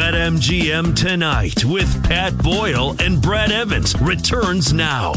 BetMGM Tonight with Pat Boyle and Brad Evans returns now.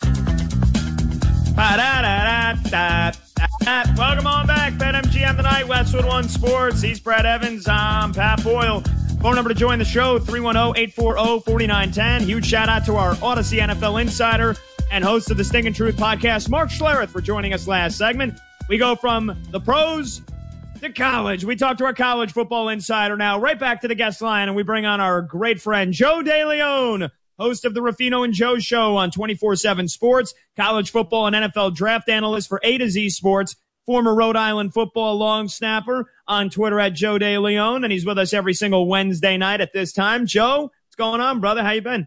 Welcome on back, BetMGM Tonight, Westwood One Sports. He's Brad Evans. I'm Pat Boyle. Phone number to join the show, 310-840-4910. Huge shout out to our Odyssey NFL insider and host of the Stinkin' Truth podcast, Mark Schlereth, for joining us last segment. We go from the pros to college. We talk to our college football insider now, right back to the guest line, and we bring on our great friend, Joe DeLeon, host of the Ruffino and Joe Show on 24/7 Sports, college football and NFL draft analyst for A to Z Sports, former Rhode Island football long snapper, on Twitter at Joe DeLeon, and he's with us every single Wednesday night at this time. Joe, what's going on, brother? How you been?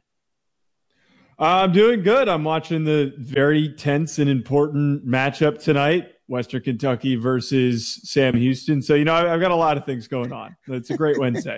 I'm doing good. I'm watching the very tense and important matchup tonight, Western Kentucky versus Sam Houston. So, I've got a lot of things going on. It's a great Wednesday.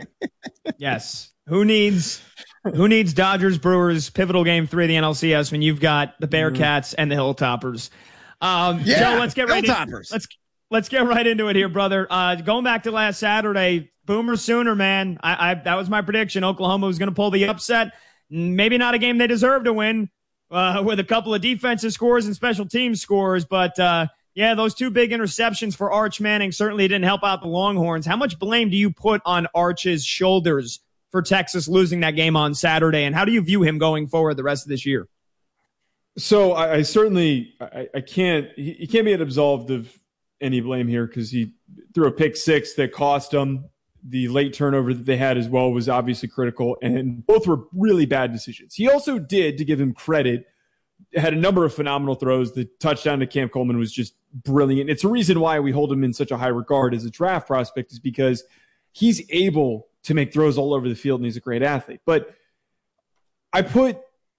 Yes. Who needs Dodgers Brewers pivotal game 3 of the NLCS when you've got the Bearcats and the Hilltoppers? Joe, let's get right let's get right into it here, brother. Going back to last Saturday, Boomer Sooner, man. I that was my prediction. Oklahoma was going to pull the upset. Maybe not a game they deserve to win with a couple of defensive scores and special team scores, but those 2 big interceptions for Arch Manning certainly didn't help out the Longhorns. How much blame do you put on Arch's shoulders for Texas losing that game on Saturday, and how do you view him going forward the rest of this year? So I certainly can't he can't be absolved of any blame here because he threw a pick 6 that cost him. The late turnover that they had as well was obviously critical, and both were really bad decisions. He also did, to give him credit, had a number of phenomenal throws. The touchdown to Cam Coleman was just brilliant. It's a reason why we hold him in such a high regard as a draft prospect, is because he's able to make throws all over the field, and he's a great athlete. But I put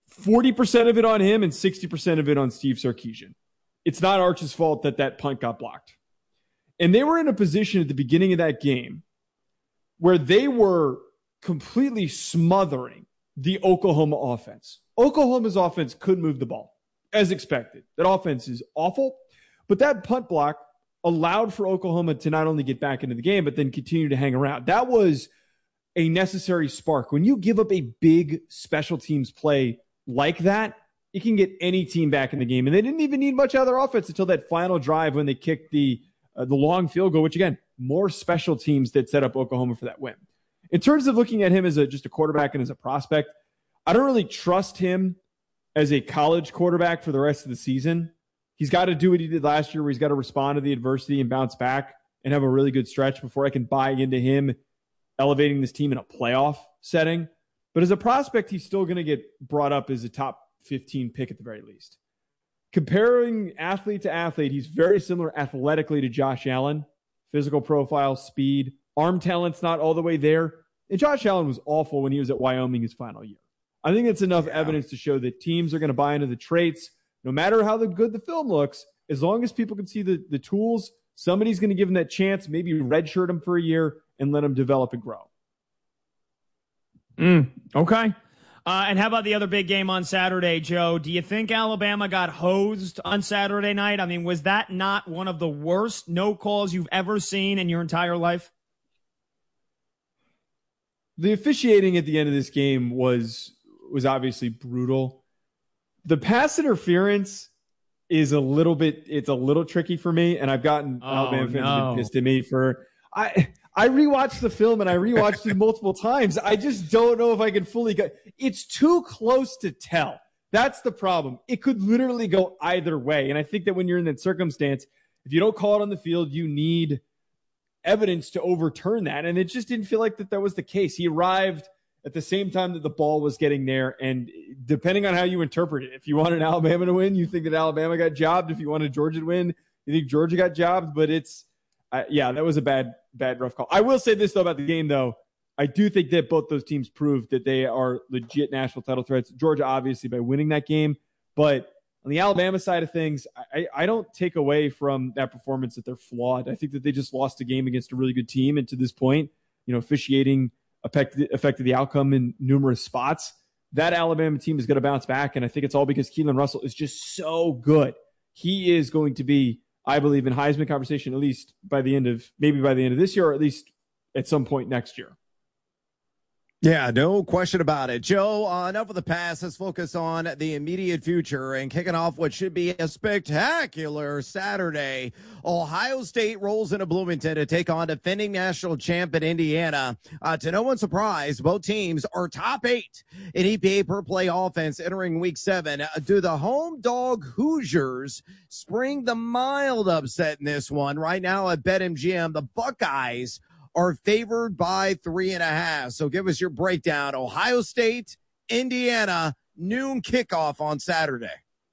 40% of it on him and 60% of it on Steve Sarkisian. It's not Arch's fault that punt got blocked. And they were in a position at the beginning of that game where they were completely smothering the Oklahoma offense. Oklahoma's offense couldn't move the ball, as expected. That offense is awful, but that punt block allowed for Oklahoma to not only get back into the game, but then continue to hang around. That was a necessary spark. When you give up a big special teams play like that, it can get any team back in the game. And they didn't even need much out of their offense until that final drive when they kicked the long field goal, which, again, more special teams that set up Oklahoma for that win. In terms of looking at him as just a quarterback and as a prospect, I don't really trust him as a college quarterback for the rest of the season. He's got to do what he did last year, where he's got to respond to the adversity and bounce back and have a really good stretch before I can buy into him elevating this team in a playoff setting. But as a prospect, he's still going to get brought up as a top 15 pick at the very least. Comparing athlete to athlete, he's very similar athletically to Josh Allen. Physical profile, speed, arm talent's not all the way there. And Josh Allen was awful when he was at Wyoming his final year. I think it's enough evidence to show that teams are going to buy into the traits, no matter how good the film looks. As long as people can see the tools, somebody's going to give him that chance, maybe redshirt him for a year and let him develop and grow. Okay. And how about the other big game on Saturday, Joe? Do you think Alabama got hosed on Saturday night? I mean, was that not one of the worst no calls you've ever seen in your entire life? The officiating at the end of this game was obviously brutal. The pass interference is a little tricky for me, and I've gotten Alabama fans pissed at me for I rewatched the film and I rewatched it multiple times. I just don't know if I can fully go. It's too close to tell. That's the problem. It could literally go either way. And I think that when you're in that circumstance, if you don't call it on the field, you need evidence to overturn that. And it just didn't feel like that was the case. He arrived at the same time that the ball was getting there. And depending on how you interpret it, if you wanted Alabama to win, you think that Alabama got jobbed. If you wanted Georgia to win, you think Georgia got jobbed. But that was a bad, rough call. I will say this, though, about the game, though. I do think that both those teams proved that they are legit national title threats. Georgia, obviously, by winning that game. But on the Alabama side of things, I don't take away from that performance that they're flawed. I think that they just lost a game against a really good team. And to this point, officiating affected the outcome in numerous spots. That Alabama team is going to bounce back. And I think it's all because Keelan Russell is just so good. He is going to be, I believe, in Heisman conversation, at least by the end of this year, or at least at some point next year. Yeah, no question about it. Joe, enough of the past. Let's focus on the immediate future and kicking off what should be a spectacular Saturday. Ohio State rolls into Bloomington to take on defending national champ in Indiana. To no one's surprise, both teams are top 8 in EPA per play offense entering week 7. Do the home dog Hoosiers spring the mild upset in this one? Right now at BetMGM, the Buckeyes are favored by 3.5. So give us your breakdown. Ohio State, Indiana, noon kickoff on Saturday.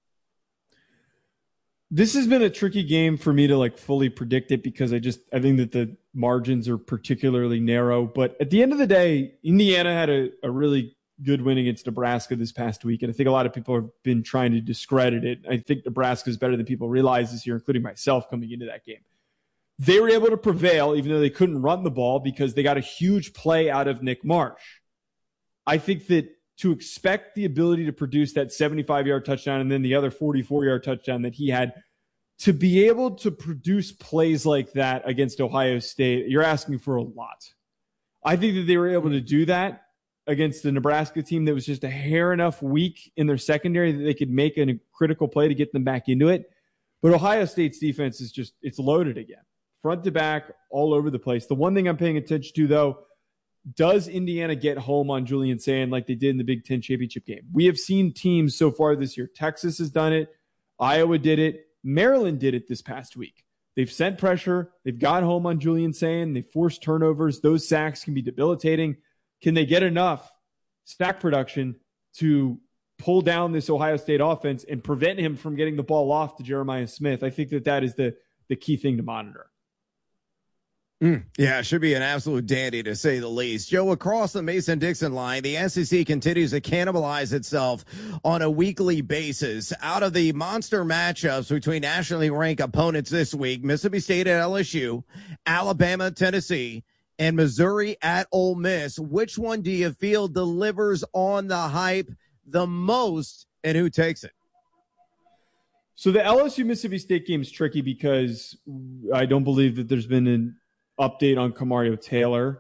This has been a tricky game for me to fully predict it because I think that the margins are particularly narrow. But at the end of the day, Indiana had a really good win against Nebraska this past week. And I think a lot of people have been trying to discredit it. I think Nebraska is better than people realize this year, including myself coming into that game. They were able to prevail, even though they couldn't run the ball, because they got a huge play out of Nick Marsh. I think that to expect the ability to produce that 75-yard touchdown and then the other 44-yard touchdown that he had, to be able to produce plays like that against Ohio State, you're asking for a lot. I think that they were able to do that against the Nebraska team that was just a hair enough weak in their secondary that they could make a critical play to get them back into it. But Ohio State's defense is it's loaded again. Front to back, all over the place. The one thing I'm paying attention to, though, does Indiana get home on Julian Sand like they did in the Big Ten championship game? We have seen teams so far this year. Texas has done it. Iowa did it. Maryland did it this past week. They've sent pressure. They've got home on Julian Sand. They forced turnovers. Those sacks can be debilitating. Can they get enough sack production to pull down this Ohio State offense and prevent him from getting the ball off to Jeremiah Smith? I think that is the key thing to monitor. Yeah, it should be an absolute dandy to say the least. Joe, across the Mason-Dixon line, the SEC continues to cannibalize itself on a weekly basis. Out of the monster matchups between nationally ranked opponents this week, Mississippi State at LSU, Alabama, Tennessee, and Missouri at Ole Miss, which one do you feel delivers on the hype the most, and who takes it? So the LSU-Mississippi State game is tricky because I don't believe that there's been an update on Kamario Taylor.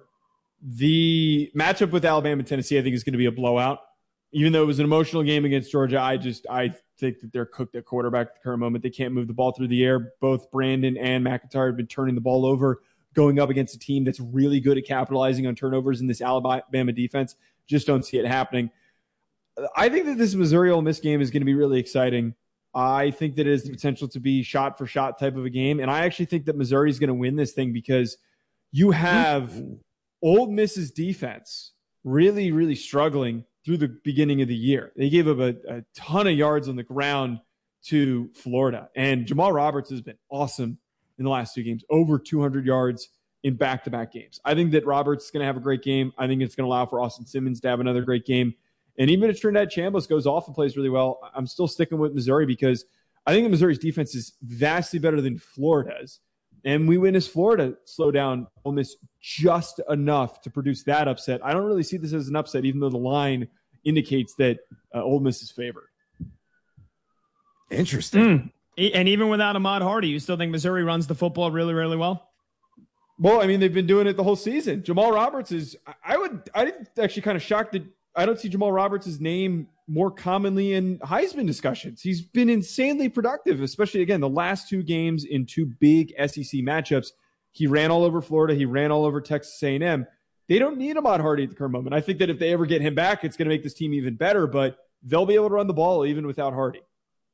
The matchup with Alabama and Tennessee, I think, is going to be a blowout. Even though it was an emotional game against Georgia, I think that they're cooked at quarterback at the current moment. They can't move the ball through the air. Both Brandon and McIntyre have been turning the ball over, going up against a team that's really good at capitalizing on turnovers in this Alabama defense. Just don't see it happening. I think that this Missouri-Ole Miss game is going to be really exciting. I think that it has the potential to be shot-for-shot type of a game. And I actually think that Missouri is going to win this thing because you have Ole Miss's defense really, really struggling through the beginning of the year. They gave up a ton of yards on the ground to Florida. And Jamal Roberts has been awesome in the last 2 games, over 200 yards in back-to-back games. I think that Roberts is going to have a great game. I think it's going to allow for Austin Simmons to have another great game. And even if Trinidad Chambliss goes off and plays really well, I'm still sticking with Missouri because I think that Missouri's defense is vastly better than Florida's. And we witnessed Florida slow down Ole Miss just enough to produce that upset. I don't really see this as an upset, even though the line indicates that Ole Miss is favored. Interesting. And even without Ahmad Hardy, you still think Missouri runs the football really, really well? Well, I mean, they've been doing it the whole season. Jamal Roberts is – I'm actually kind of shocked that I don't see Jamal Roberts' name more commonly in Heisman discussions. He's been insanely productive, especially, again, the last 2 games in 2 big SEC matchups. He ran all over Florida. He ran all over Texas A&M. They don't need Ahmad Hardy at the current moment. I think that if they ever get him back, it's going to make this team even better, but they'll be able to run the ball even without Hardy.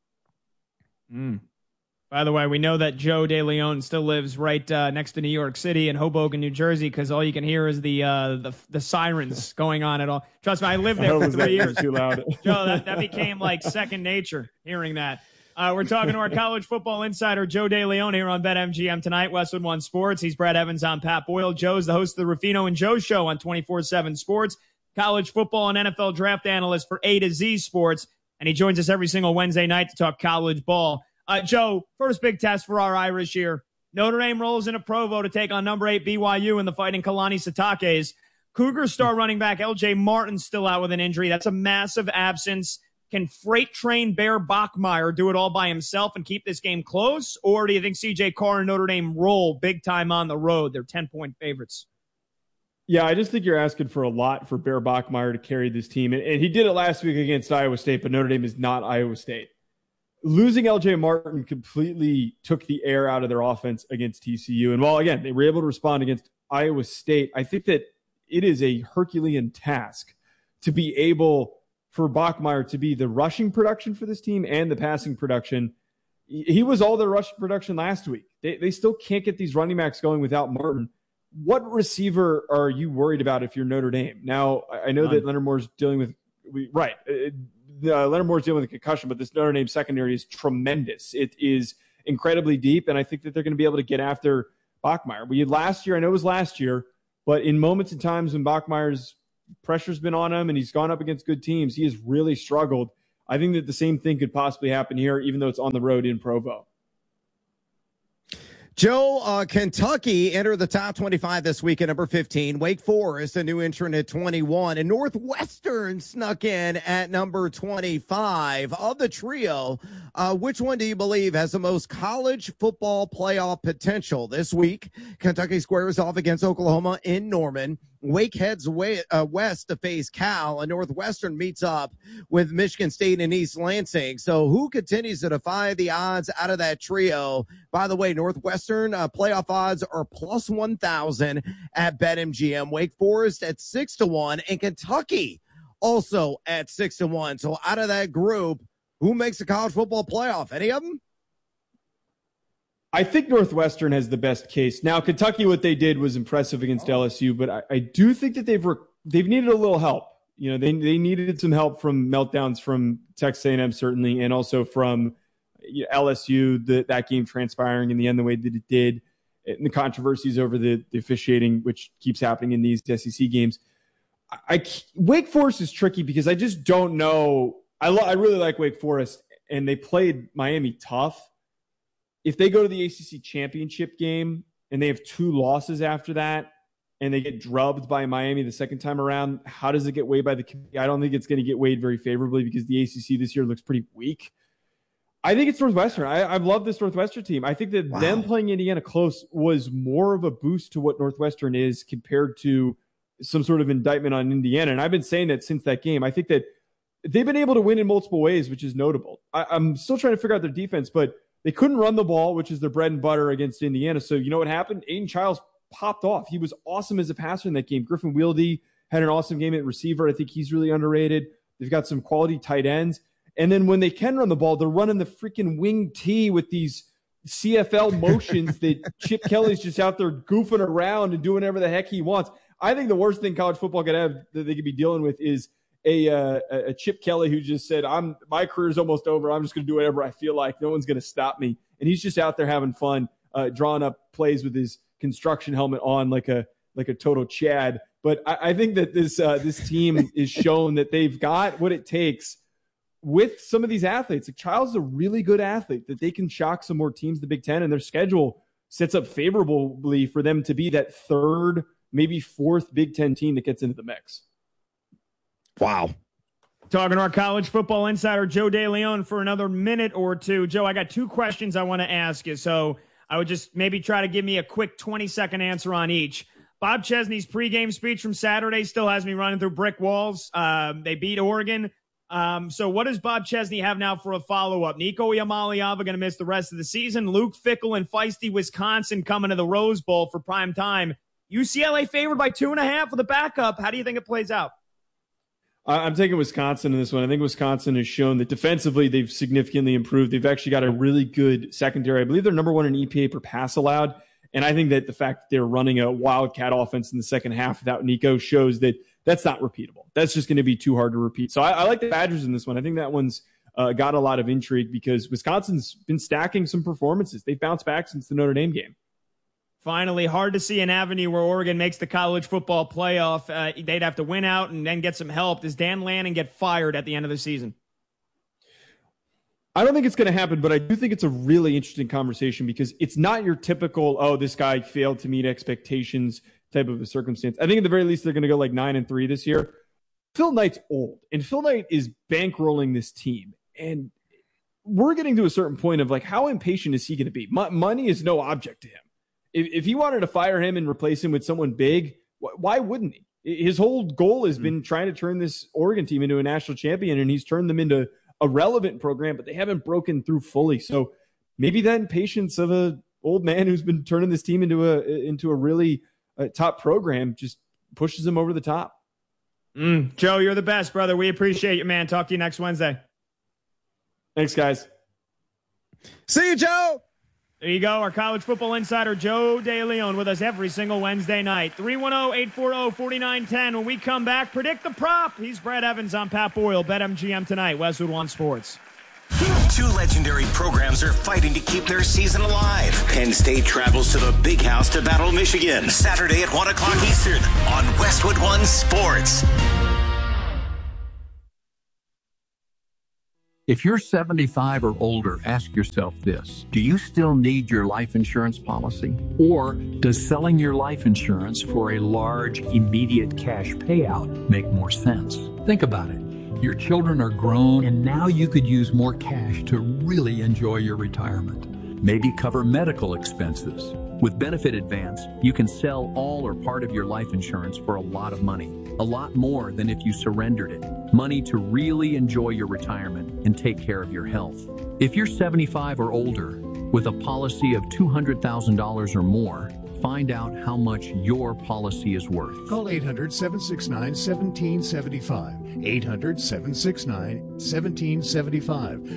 By the way, we know that Joe DeLeon still lives right next to New York City in Hoboken, New Jersey, because all you can hear is the sirens going on at all. Trust me, I lived there for 3 years. Too loud. Joe, that became like second nature hearing that. We're talking to our college football insider, Joe DeLeon, here on BetMGM tonight, Westwood One Sports. He's Brad Evans. I'm Pat Boyle. Joe's the host of the Ruffino and Joe Show on 24/7 Sports, college football and NFL draft analyst for A to Z Sports, and he joins us every single Wednesday night to talk college ball. Joe, first big test for our Irish here. Notre Dame rolls into Provo to take on number 8 BYU in the Fighting Kalani Sitake's. Cougar star running back L.J. Martin still out with an injury. That's a massive absence. Can freight train Bear Bachmeier do it all by himself and keep this game close? Or do you think C.J. Carr and Notre Dame roll big time on the road? They're 10-point favorites. Yeah, I just think you're asking for a lot for Bear Bachmeier to carry this team. And he did it last week against Iowa State, but Notre Dame is not Iowa State. Losing LJ Martin completely took the air out of their offense against TCU. And while, again, they were able to respond against Iowa State, I think that it is a Herculean task to be able for Bachmeier to be the rushing production for this team and the passing production. He was all the rushing production last week. They still can't get these running backs going without Martin. What receiver are you worried about if you're Notre Dame? Now, I know that Leonard Moore's dealing with Leonard Moore's dealing with a concussion, but this Notre Dame secondary is tremendous. It is incredibly deep, and I think that they're going to be able to get after Bachmeier. We had last year, I know it was last year, but in moments and times when Bachmeier's pressure's been on him and he's gone up against good teams, he has really struggled. I think that the same thing could possibly happen here, even though it's on the road in Provo. Joe, Kentucky entered the top 25 this week at number 15. Wake Forest, a new entrant at 21. And Northwestern snuck in at number 25. Of the trio, which one do you believe has the most college football playoff potential this week? Kentucky squares off against Oklahoma in Norman. Wake heads west to face Cal, and Northwestern meets up with Michigan State and East Lansing. So who continues to defy the odds out of that trio? By the way, Northwestern playoff odds are plus 1,000 at BetMGM. Wake Forest at 6-1, and Kentucky also at 6-1. So out of that group, who makes the college football playoff? Any of them? I think Northwestern has the best case. Now, Kentucky, what they did was impressive against LSU, but I do think that they've needed a little help. You know, they needed some help from meltdowns from Texas A&M, certainly, and also from LSU, that game transpiring in the end the way that it did, and the controversies over the officiating, which keeps happening in these SEC games. Wake Forest is tricky because I just don't know. I really like Wake Forest, and they played Miami tough. If they go to the ACC championship game and they have 2 losses after that and they get drubbed by Miami the second time around, how does it get weighed by the committee? I don't think it's going to get weighed very favorably because the ACC this year looks pretty weak. I think it's Northwestern. I love this Northwestern team. I think that them playing Indiana close was more of a boost to what Northwestern is compared to some sort of indictment on Indiana. And I've been saying that since that game. I think that they've been able to win in multiple ways, which is notable. I'm still trying to figure out their defense, but they couldn't run the ball, which is their bread and butter against Indiana. So you know what happened? Aiden Childs popped off. He was awesome as a passer in that game. Griffin Wieldy had an awesome game at receiver. I think he's really underrated. They've got some quality tight ends. And then when they can run the ball, they're running the freaking wing T with these CFL motions that Chip Kelly's just out there goofing around and doing whatever the heck he wants. I think the worst thing college football could have that they could be dealing with is a Chip Kelly who just said, my career's almost over. I'm just going to do whatever I feel like. No one's going to stop me. And he's just out there having fun, drawing up plays with his construction helmet on like a total Chad. But I think that this team is shown that they've got what it takes with some of these athletes. Like Childs is a really good athlete that they can shock some more teams in the Big Ten, and their schedule sets up favorably for them to be that third, maybe fourth Big Ten team that gets into the mix. Wow. Talking to our college football insider, Joe DeLeon, for another minute or two. Joe, I got 2 questions I want to ask you. So I would just maybe try to give me a quick 20-second answer on each. Bob Chesney's pregame speech from Saturday still has me running through brick walls. They beat Oregon. So what does Bob Chesney have now for a follow-up? Nico Iamaleava going to miss the rest of the season. Luke Fickell and feisty Wisconsin coming to the Rose Bowl for prime time. UCLA favored by 2.5 with a backup. How do you think it plays out? I'm taking Wisconsin in this one. I think Wisconsin has shown that defensively they've significantly improved. They've actually got a really good secondary. I believe they're number 1 in EPA per pass allowed. And I think that the fact that they're running a wildcat offense in the second half without Nico shows that that's not repeatable. That's just going to be too hard to repeat. So I like the Badgers in this one. I think that one's got a lot of intrigue because Wisconsin's been stacking some performances. They've bounced back since the Notre Dame game. Finally, hard to see an avenue where Oregon makes the college football playoff. They'd have to win out and then get some help. Does Dan Lanning get fired at the end of the season? I don't think it's going to happen, but I do think it's a really interesting conversation because it's not your typical, this guy failed to meet expectations type of a circumstance. I think at the very least they're going to go like 9-3 this year. Phil Knight's old, and Phil Knight is bankrolling this team. And we're getting to a certain point of like, how impatient is he going to be? Money is no object to him. If he wanted to fire him and replace him with someone big, why wouldn't he? His whole goal has been trying to turn this Oregon team into a national champion, and he's turned them into a relevant program, but they haven't broken through fully. So maybe that impatience of a old man who's been turning this team into a really top program just pushes him over the top. Joe, you're the best, brother. We appreciate you, man. Talk to you next Wednesday. Thanks, guys. See you, Joe. There you go. Our college football insider, Joe DeLeon, with us every single Wednesday night. 310-840-4910. When we come back, predict the prop. He's Brad Evans. I'm Pat Boyle. BetMGM tonight. Westwood One Sports. Two legendary programs are fighting to keep their season alive. Penn State travels to the Big House to battle Michigan. Saturday at 1 o'clock Eastern on Westwood One Sports. If you're 75 or older, ask yourself this. Do you still need your life insurance policy? Or does selling your life insurance for a large, immediate cash payout make more sense? Think about it. Your children are grown, and now you could use more cash to really enjoy your retirement. Maybe cover medical expenses. With Benefit Advance, you can sell all or part of your life insurance for a lot of money. A lot more than if you surrendered it. Money to really enjoy your retirement and take care of your health. If you're 75 or older, with a policy of $200,000 or more, find out how much your policy is worth. Call 800-769-1775. 800-769-1775.